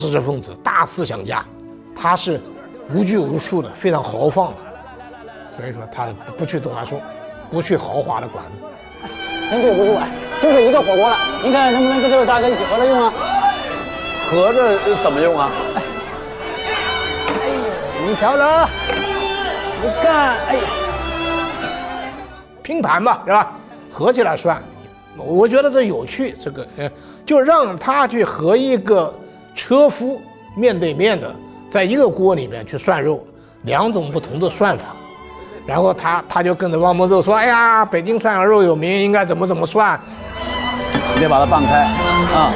知识分子、大思想家，他是无拘无束的，非常豪放的，所以说他不去动说，不去豪华的馆子。 真对不住啊，就这一个火锅了，您看能不能跟这位大哥一起合着用啊？ 合着怎么用啊？ 哎呀，你瞧着，你看，哎呀， 拼盘吧，是吧？合起来算，我觉得这有趣，这个就让他去和一个车夫面对面的，在一个锅里面去涮肉，两种不同的涮法，然后他就跟着王蒙肉说：“哎呀，北京涮羊肉有名，应该怎么涮。” 你得把它拌开啊。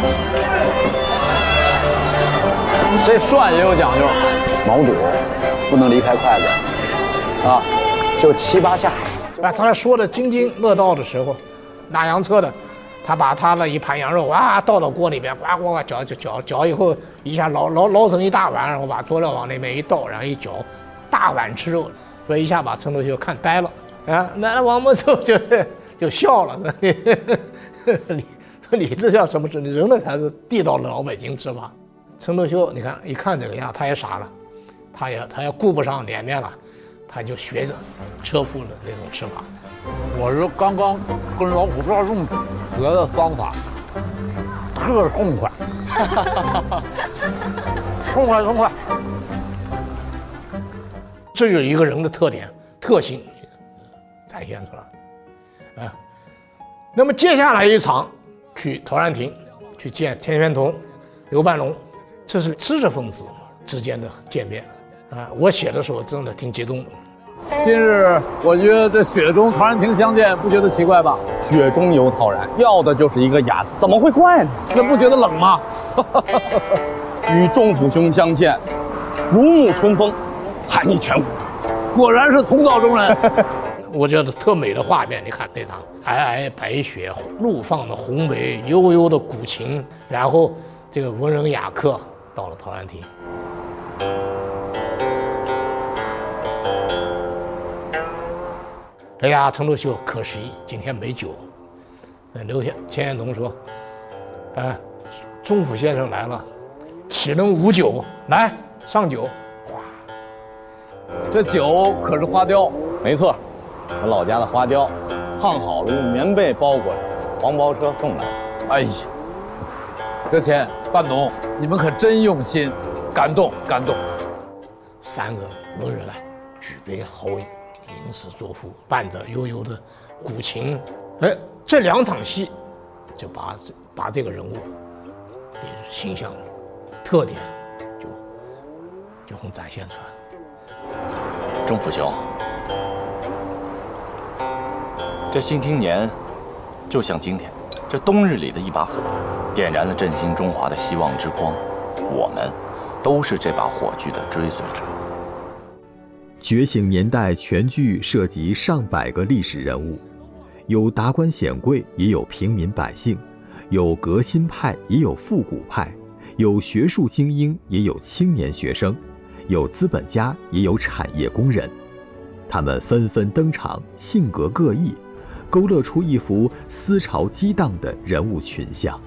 这涮也有讲究，毛肚不能离开筷子啊，就7、8下。 啊，他说的津津乐道的时候，拉洋车的，他把他的一盘羊肉倒到锅里面，呱搅以后，一下捞成一大碗，然后把佐料往那边一倒，然后一搅，大碗吃肉，所以一下把陈独秀看呆了啊。那王蒙寿就笑了，你这叫什么吃？你人的才是地道的老北京吃法。陈独秀，你看一看这个样，他也傻了，他也顾不上脸面了。他就学着车夫的那种吃法。 我是刚刚跟老虎抓重学的方法，特痛快，痛快。 这有一个人的特点特性展现出来啊。那么接下来一场去陶然亭去见钱玄同、刘半龙，这是知识分子之间的见面啊。我写的时候真的挺激动的。 今日我觉得这雪中陶然亭相见，不觉得奇怪吧？ 雪中有陶然，要的就是一个雅字，怎么会怪呢？ 那不觉得冷吗？ 与仲甫兄相见，如沐春风，寒意全无。 果然是同道中人。 我觉得特美的画面，你看那场皑皑白雪，怒放的红梅，悠悠的古琴，然后这个文人雅客到了陶然亭。哎呀，陈独秀可惜今天没酒。钱玄同说：“仲甫先生来了，岂能无酒？来上酒。”哇， 这酒可是花雕， 没错，我老家的花雕，烫好了用棉被包裹着，黄包车送来。 哎呀，这钱半董，你们可真用心，感动。 三个文人来举杯豪饮。吟诗作赋，伴着悠悠的古琴，这两场戏就把这个人物的形象、特点就很展现出来。 仲甫兄，这新青年就像今天这冬日里的一把火，点燃了振兴中华的希望之光。我们都是这把火炬的追随者。 觉醒年代全剧涉及上百个历史人物，有达官显贵，也有平民百姓，有革新派，也有复古派，有学术精英，也有青年学生，有资本家，也有产业工人。他们纷纷登场，性格各异，勾勒出一幅思潮激荡的人物群像。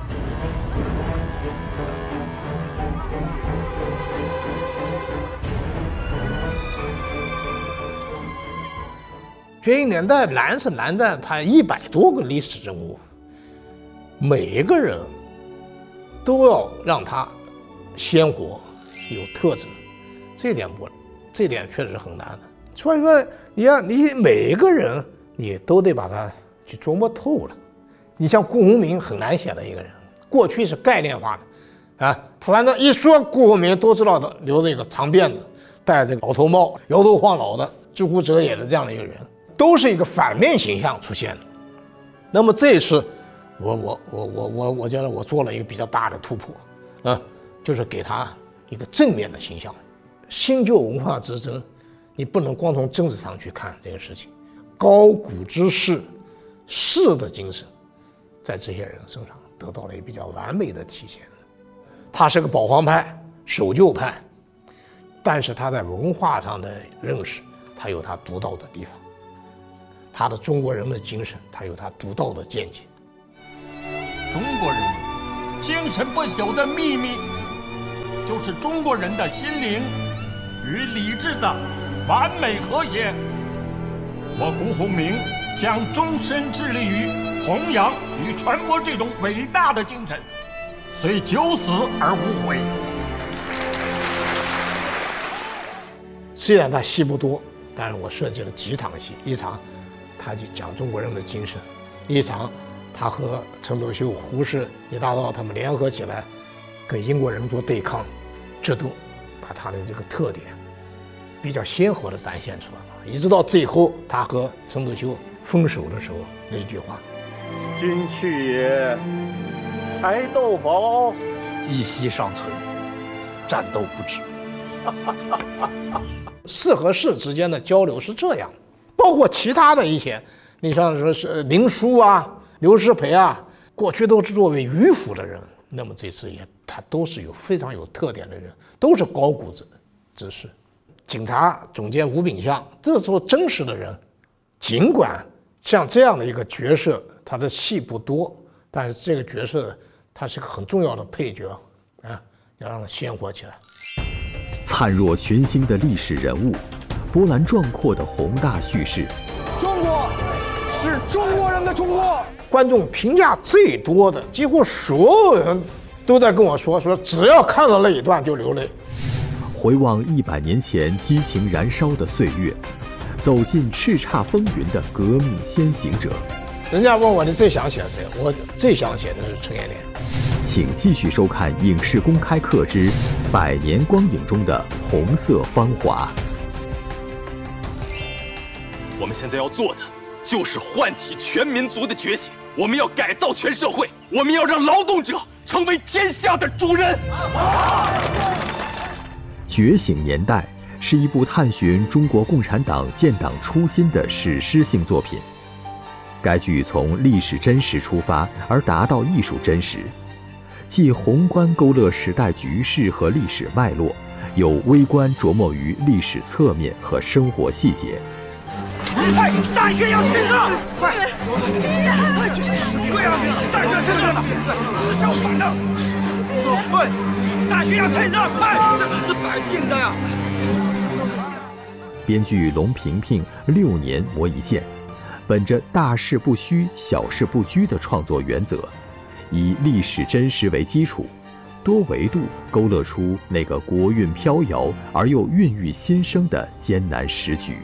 觉醒年代难是难在它100多个历史人物，每一个人都要让他鲜活有特质，这点确实很难的。所以说你每一个人你都得把他去琢磨透了。你像顾鸿铭很难写的一个人，过去是概念化的啊，反正一说顾鸿铭都知道的，留着一个长辫子，戴这个老头帽，摇头晃脑的，知乎者也的这样的一个人。都是一个反面形象出现的。那么这一次，我觉得我做了一个比较大的突破，就是给他一个正面的形象。新旧文化之争，你不能光从政治上去看这个事情，高古之士，士的精神，在这些人身上得到了一个比较完美的体现。他是个保皇派、守旧派，但是他在文化上的认识，他有他独到的地方。他的中国人的精神，他有他独到的见解。 中国人精神不朽的秘密， 就是中国人的心灵与理智的完美和谐。我胡鸿铭将终身致力于弘扬与传播这种伟大的精神，虽九死而无悔。 虽然他戏不多，但是我设计了几场戏，一场他就讲中国人的精神，一场他和陈独秀、胡适、李大钊他们联合起来跟英国人做对抗，这都把他的这个特点比较鲜活地展现出来了。一直到最后他和陈独秀分手的时候那句话： 今去也，柴斗否？ 一息尚存，战斗不止。 士和士之间的交流是这样，包括其他的一些，你像说是林殊啊、刘师培啊，过去都是作为迂腐的人，那么这次也他都是有非常有特点的人，都是高古之士。警察总监吴秉象，这时候真实的人，尽管像这样的一个角色，他的戏不多，但是这个角色他是个很重要的配角啊，要让他鲜活起来。 灿若群星的历史人物，波澜壮阔的宏大叙事。 中国是中国人的中国。 观众评价最多的，几乎所有人都在跟我说，只要看到那一段就流泪。 回望100年前激情燃烧的岁月，走进叱咤风云的革命先行者。 人家问我你最想写谁，我最想写的是陈延年。 请继续收看影视公开课之100年光影中的红色芳华。 我们现在要做的就是唤起全民族的觉醒，我们要改造全社会，我们要让劳动者成为天下的主人。 觉醒年代是一部探寻中国共产党建党初心的史诗性作品。该剧从历史真实出发，而达到艺术真实，既宏观勾勒时代局势和历史脉络，又微观琢磨于历史侧面和生活细节。 快，大学要开热！快，对啊，大学开热了，是相反的。对，大学要开热，快，这只是摆定的呀。 编剧龙平平6年磨一剑，本着大事不虚、小事不拘的创作原则，以历史真实为基础，多维度勾勒出那个国运飘摇而又孕育新生的艰难时局。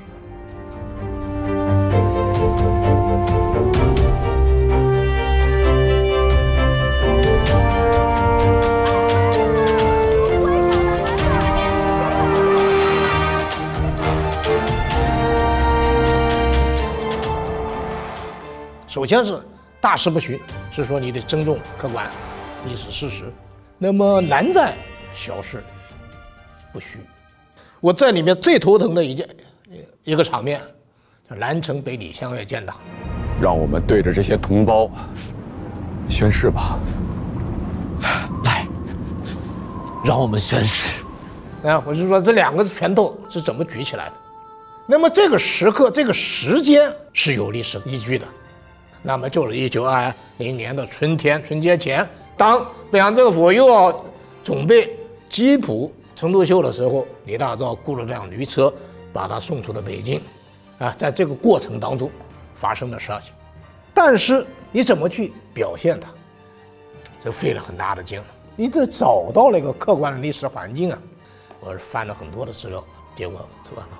首先是大事不虚，是说你得尊重客观历史事实。那么难在小事不虚。我在里面最头疼的一个场面，叫南城北李相约建党。 让我们对着这些同胞宣誓吧。 来，让我们宣誓。 我是说这2个拳头是怎么举起来的？那么这个时刻、这个时间是有历史依据的。那么就是1920年的春节前，当北洋政府又要准备缉捕陈独秀的时候，李大钊雇了辆驴车把他送出了北京。在这个过程当中发生的事情，但是你怎么去表现它，这费了很大的劲。你得找到那个客观的历史环境啊。我翻了很多的资料，结果这个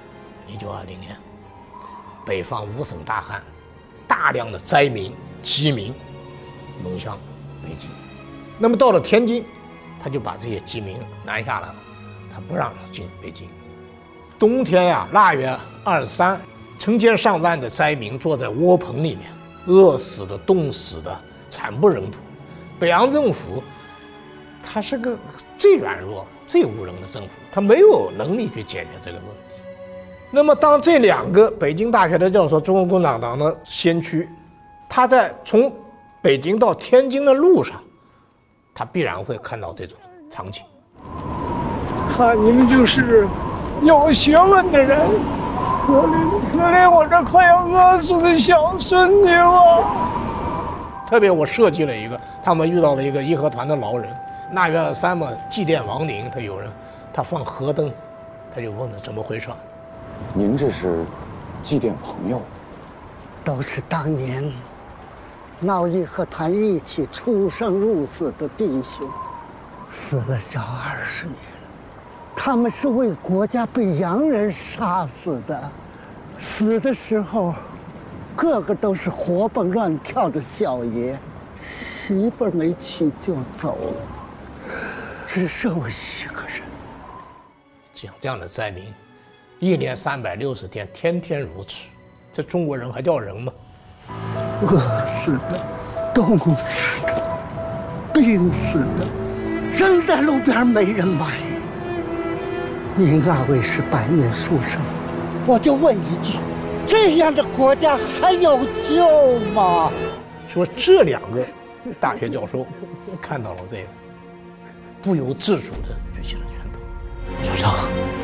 1920年北方5省大旱，大量的灾民饥民涌向北京。那么到了天津，他就把这些饥民拦下来了，他不让进北京。冬天呀，腊月23，成千上万的灾民坐在窝棚里面，饿死的、冻死的，惨不忍睹。北洋政府他是个最软弱、最无能的政府，他没有能力去解决这个问题。那么当这2个北京大学的教授，中国共产党的先驱，他在从北京到天津的路上，他必然会看到这种场景。 看你们就是有学问的人，可怜我这快要饿死的小孙女啊！ 特别我设计了一个，他们遇到了一个义和团的老人， 腊月23嘛，祭奠亡灵，他放河灯，他就问他怎么回事。 您这是祭奠朋友？ 都是当年闹义和团一起出生入死的弟兄，死了小20年。他们是为国家被洋人杀死的，死的时候，个个都是活蹦乱跳的小爷，媳妇儿没娶就走了，只剩我一个人。 讲这样的灾民，1年360天，天天如此，这中国人还叫人吗？ 饿死的，冻死的，病死的，扔在路边没人买。您2位是白面书生，我就问一句，这样的国家还有救吗？ 说这2个大学教授看到了这个，不由自主地举起了拳头。 首长，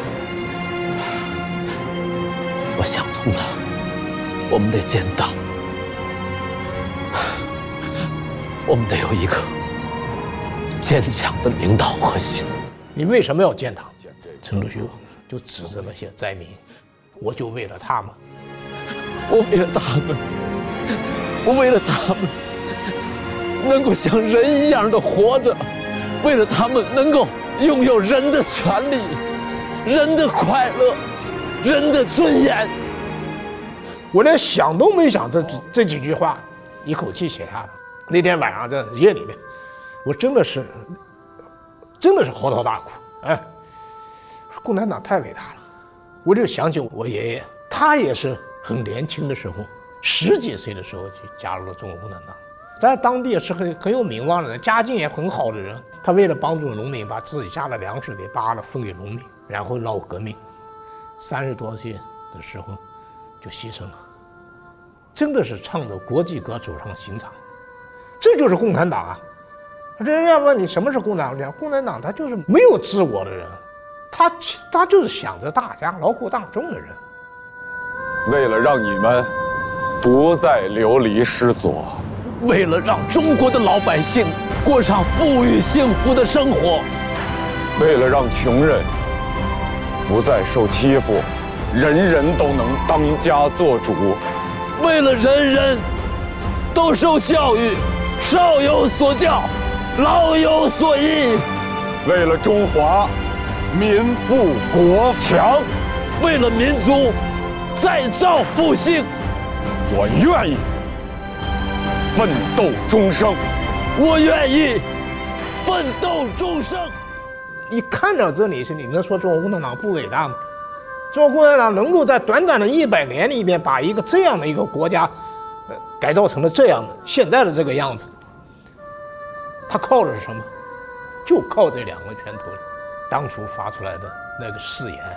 我想通了，我们得建党，我们得有一个坚强的领导核心。 你为什么要建党？陈独秀就指着那些灾民，我就为了他们， 我为了他们，我为了他们能够像人一样的活着，为了他们能够拥有人的权利、人的快乐、人的尊严。 我连想都没想这几句话，一口气写下来。那天晚上在夜里面，我真的是嚎啕大哭。哎，共产党太伟大了！我就想起我爷爷，他也是很年轻的时候，10几岁的时候就加入了中国共产党，在当地是很有名望的人，家境也很好的人。他为了帮助农民，把自己家的粮食给扒了分给农民，然后闹革命，30多岁的时候就牺牲了。真的是唱着国际歌走上刑场，这就是共产党啊！人家问你什么是共产党？共产党他就是没有自我的人，他就是想着大家劳苦大众的人。 为了让你们不再流离失所， 为了让中国的老百姓过上富裕幸福的生活， 为了让穷人不再受欺负，人人都能当家做主， 为了人人都受教育，少有所教，老有所依， 为了中华民富国强， 为了民族再造复兴， 我愿意奋斗终生。 我愿意奋斗终生。 你看到这里是，你能说中国共产党不伟大吗？中国共产党能够在短短的100年里面把一个这样的一个国家，改造成了这样的现在的这个样子，他靠的是什么？就靠这2个拳头当初发出来的那个誓言。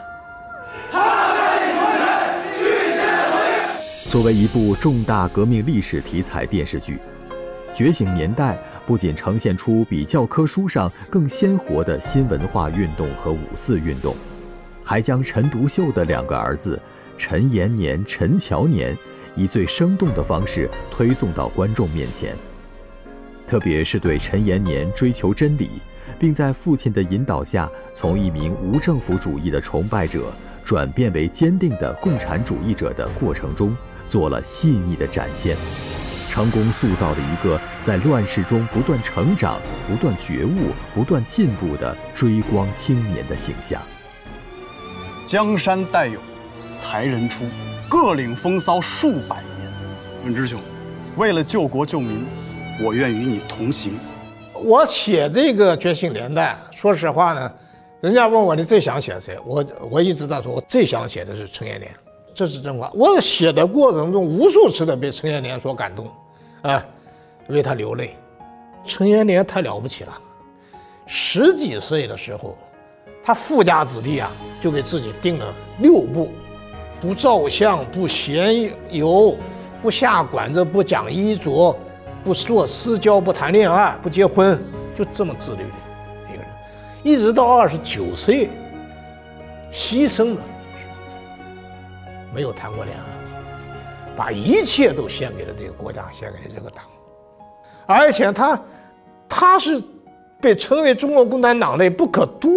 作为一部重大革命历史题材电视剧，《觉醒年代》不仅呈现出比教科书上更鲜活的新文化运动和五四运动，还将陈独秀的2个儿子陈延年、陈乔年以最生动的方式推送到观众面前。特别是对陈延年追求真理，并在父亲的引导下从一名无政府主义的崇拜者转变为坚定的共产主义者的过程中做了细腻的展现，成功塑造了一个在乱世中不断成长、不断觉悟、不断进步的追光青年的形象。 江山代有才人出，各领风骚数百年。任之兄，为了救国救民，我愿与你同行。 我写这个《觉醒年代》，说实话呢，人家问我你最想写谁，我一直在说，我最想写的是陈延年，这是真话。我写的过程中无数次的被陈延年所感动，为他流泪。陈延年太了不起了，10几岁的时候，他富家子弟啊，就给自己定了6不：不照相，不闲游，不下馆子，不讲衣着，不做私交，不谈恋爱，不结婚，就这么自律的一个人，一直到29岁牺牲了，没有谈过恋爱，把一切都献给了这个国家，献给了这个党。而且他是被称为中国共产党的不可多